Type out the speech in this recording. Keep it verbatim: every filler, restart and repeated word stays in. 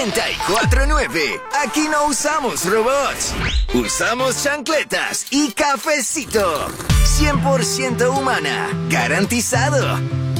noventa y cuatro nueve. Aquí no usamos robots. Usamos chancletas y cafecito. cien por ciento humana. Garantizado.